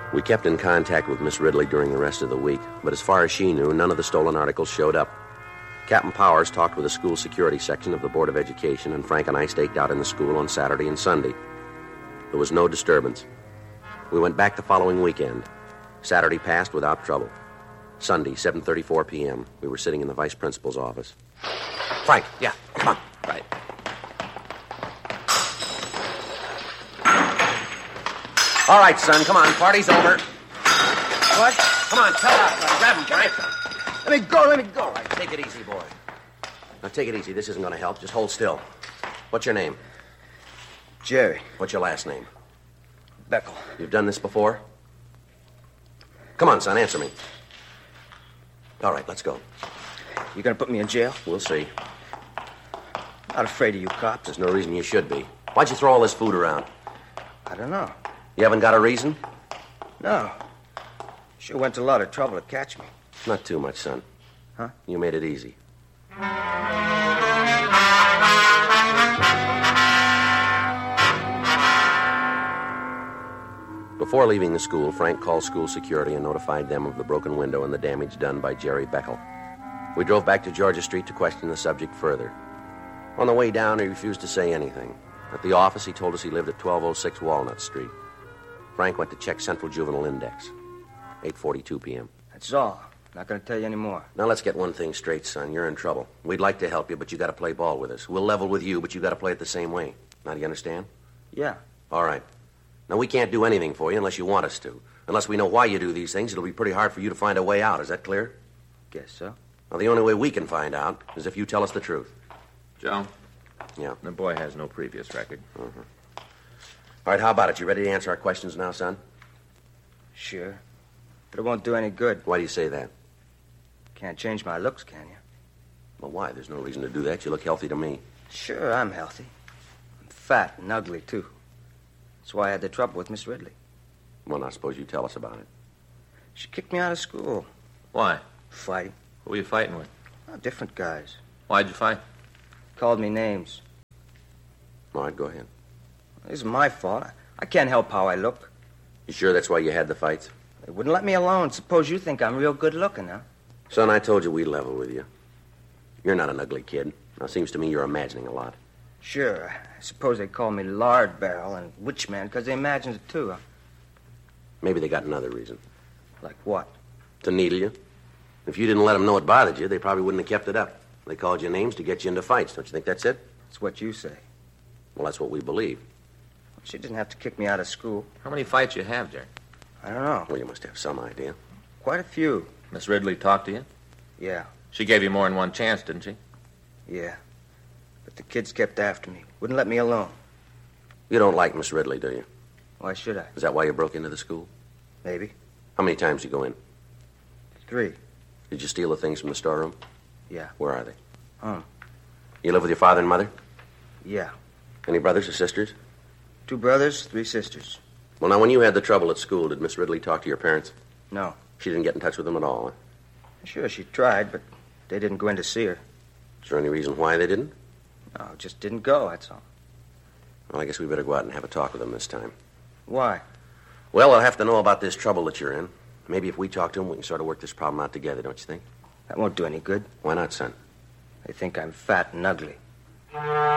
We kept in contact with Miss Ridley during the rest of the week, but as far as she knew, none of the stolen articles showed up. Captain Powers talked with the school security section of the Board of Education, and Frank and I staked out in the school on Saturday and Sunday. There was no disturbance. We went back the following weekend. Saturday passed without trouble. Sunday, 7:34 p.m., we were sitting in the vice principal's office. Frank, yeah, come on. Right. All right, son, come on. Party's over. What? Come on, tell out. Grab him, Frank. Let me go. All right, take it easy, boy. Now, take it easy. This isn't going to help. Just hold still. What's your name? Jerry. What's your last name? Beckel. You've done this before? Come on, son, answer me. All right, let's go. You gonna put me in jail? We'll see. Not afraid of you cops. There's no reason you should be. Why'd you throw all this food around? I don't know. You haven't got a reason? No. Sure went to a lot of trouble to catch me. Not too much, son. Huh? You made it easy. Before leaving the school, Frank called school security and notified them of the broken window and the damage done by Jerry Beckel. We drove back to Georgia Street to question the subject further. On the way down, he refused to say anything. At the office, he told us he lived at 1206 Walnut Street. Frank went to check Central Juvenile Index. 8:42 p.m. That's all. Not gonna tell you any more. Now, let's get one thing straight, son. You're in trouble. We'd like to help you, but you got to play ball with us. We'll level with you, but you got to play it the same way. Now, do you understand? Yeah. All right. Now, we can't do anything for you unless you want us to. Unless we know why you do these things, it'll be pretty hard for you to find a way out. Is that clear? Guess so. Now, the only way we can find out is if you tell us the truth. Joe? Yeah. The boy has no previous record. Mm-hmm. All right, how about it? You ready to answer our questions now, son? Sure. But it won't do any good. Why do you say that? Can't change my looks, can you? Well, why? There's no reason to do that. You look healthy to me. Sure, I'm healthy. I'm fat and ugly, too. That's why I had the trouble with Miss Ridley. Well, now, suppose you tell us about it. She kicked me out of school. Why? Fighting. Who were you fighting with? Oh, different guys. Why'd you fight? Called me names. All right, go ahead. It isn't my fault. I can't help how I look. You sure that's why you had the fights? They wouldn't let me alone. Suppose you think I'm real good looking, huh? Son, I told you we'd level with you. You're not an ugly kid. Now, it seems to me you're imagining a lot. Sure. I suppose they call me Lard Barrel and Witch Man because they imagined it, too, huh? Maybe they got another reason. Like what? To needle you. If you didn't let them know it bothered you, they probably wouldn't have kept it up. They called you names to get you into fights. Don't you think that's it? That's what you say. Well, that's what we believe. She didn't have to kick me out of school. How many fights you have, Jerry? I don't know. Well, you must have some idea. Quite a few. Miss Ridley talked to you? Yeah. She gave you more than one chance, didn't she? Yeah. But the kids kept after me. Wouldn't let me alone. You don't like Miss Ridley, do you? Why should I? Is that why you broke into the school? Maybe. How many times did you go in? 3. Did you steal the things from the storeroom? Yeah. Where are they? Home. You live with your father and mother? Yeah. Any brothers or sisters? 2 brothers, 3 sisters. Well, now, when you had the trouble at school, did Miss Ridley talk to your parents? No. She didn't get in touch with them at all, huh? Sure, she tried, but they didn't go in to see her. Is there any reason why they didn't? No, just didn't go, that's all. Well, I guess we better go out and have a talk with them this time. Why? Well, they'll have to know about this trouble that you're in. Maybe if we talk to them, we can sort of work this problem out together, don't you think? That won't do any good. Why not, son? They think I'm fat and ugly.